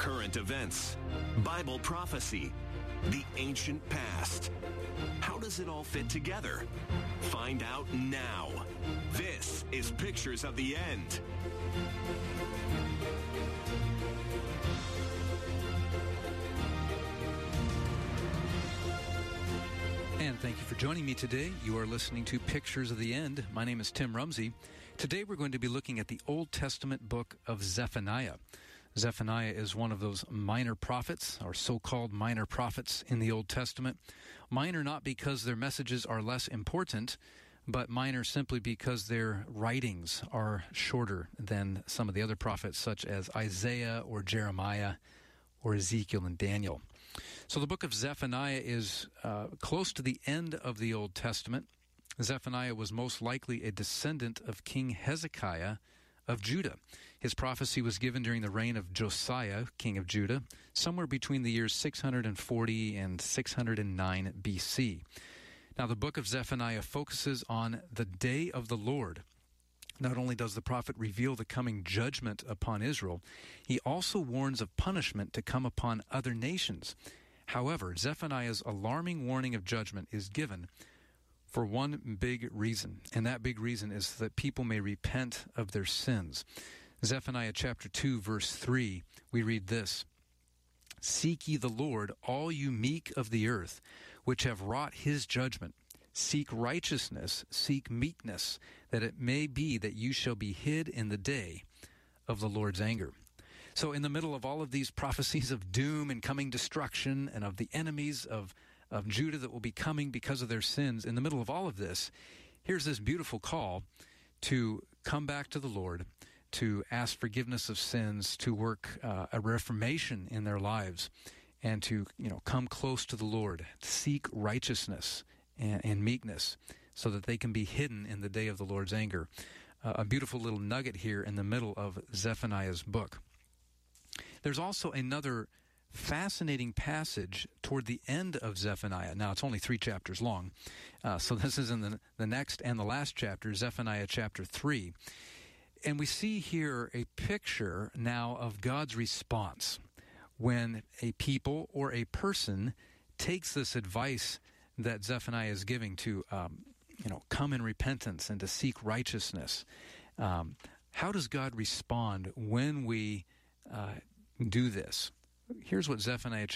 current events, Bible prophecy, the ancient past. How does it all fit together? Find out now. This is Pictures of the End. And thank you for joining me today. You are listening to Pictures of the End. My name is Tim Rumsey. Today we're going to be looking at the Old Testament book of Zephaniah. Zephaniah is one of those minor prophets, or so-called minor prophets in the Old Testament. Minor not because their messages are less important, but minor simply because their writings are shorter than some of the other prophets, such as Isaiah or Jeremiah or Ezekiel and Daniel. So the book of Zephaniah is close to the end of the Old Testament. Zephaniah was most likely a descendant of King Hezekiah of Judah. His prophecy was given during the reign of Josiah, king of Judah, somewhere between the years 640 and 609 BC. Now, the book of Zephaniah focuses on the day of the Lord. Not only does the prophet reveal the coming judgment upon Israel, he also warns of punishment to come upon other nations. However, Zephaniah's alarming warning of judgment is given for one big reason, and that big reason is that people may repent of their sins. Zephaniah chapter 2, verse 3, we read this: "Seek ye the Lord, all you meek of the earth, which have wrought his judgment. Seek righteousness, seek meekness, that it may be that you shall be hid in the day of the Lord's anger." So in the middle of all of these prophecies of doom and coming destruction and of the enemies of Judah that will be coming because of their sins, in the middle of all of this, here's this beautiful call to come back to the Lord, to ask forgiveness of sins, to work a reformation in their lives, and to come close to the Lord, seek righteousness and meekness, so that they can be hidden in the day of the Lord's anger. A beautiful little nugget here in the middle of Zephaniah's book. There's also another fascinating passage toward the end of Zephaniah. Now, it's only 3 chapters long, so this is in the next and the last chapter, Zephaniah chapter 3. And we see here a picture now of God's response when a people or a person takes this advice that Zephaniah is giving to, come in repentance and to seek righteousness. How does God respond when we do this? Here's what Zephaniah